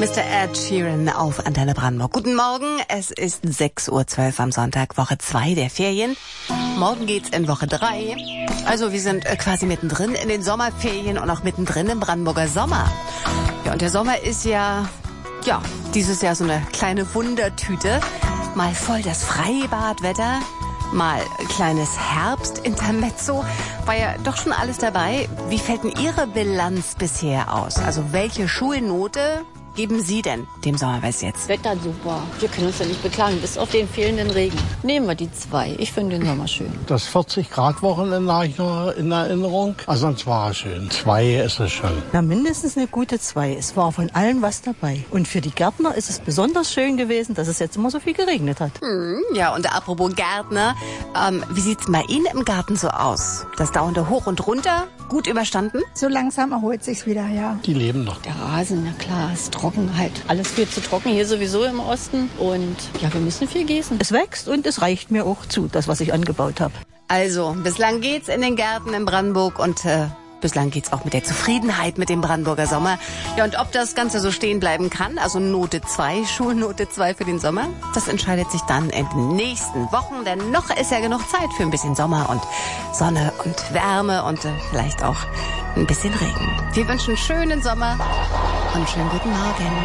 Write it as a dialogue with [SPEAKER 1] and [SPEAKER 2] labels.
[SPEAKER 1] Mr. Ed Sheeran auf Antenne Brandenburg. Guten Morgen, es ist 6:12 Uhr am Sonntag, Woche 2 der Ferien. Morgen geht's in Woche 3. Also wir sind quasi mittendrin in den Sommerferien und auch mittendrin im Brandenburger Sommer. Ja, und der Sommer ist ja, dieses Jahr so eine kleine Wundertüte. Mal voll das Freibadwetter, mal kleines Herbstintermezzo. War ja doch schon alles dabei. Wie fällt denn Ihre Bilanz bisher aus? Also welche Schulnote geben Sie denn dem Sommer bis jetzt?
[SPEAKER 2] Wetter super. Wir können uns ja nicht beklagen, bis auf den fehlenden Regen. Nehmen wir die 2. Ich finde den Sommer schön.
[SPEAKER 3] Das 40-Grad-Wochenende habe ich noch in Erinnerung. Also sonst war es schön. 2 ist es schon.
[SPEAKER 4] Na, mindestens eine gute 2. Es war von allem was dabei. Und für die Gärtner ist es besonders schön gewesen, dass es jetzt immer so viel geregnet hat.
[SPEAKER 1] Ja, und apropos Gärtner, wie sieht's bei Ihnen im Garten so aus? Das dauernde Hoch und Runter, gut überstanden?
[SPEAKER 5] So langsam erholt sich's wieder, ja.
[SPEAKER 3] Die leben noch.
[SPEAKER 2] Der Rasen, na klar, ist trocken halt. Alles viel zu trocken, hier sowieso im Osten. Und ja, wir müssen viel gießen.
[SPEAKER 4] Es wächst und es reicht mir auch zu, das, was ich angebaut habe.
[SPEAKER 1] Also, bislang geht's in den Gärten in Brandenburg und bislang geht's auch mit der Zufriedenheit mit dem Brandenburger Sommer. Ja, und ob das Ganze so stehen bleiben kann, also Note 2, Schulnote 2 für den Sommer, das entscheidet sich dann in den nächsten Wochen, denn noch ist ja genug Zeit für ein bisschen Sommer und Sonne und Wärme und vielleicht auch ein bisschen Regen. Wir wünschen schönen Sommer und schönen guten Morgen.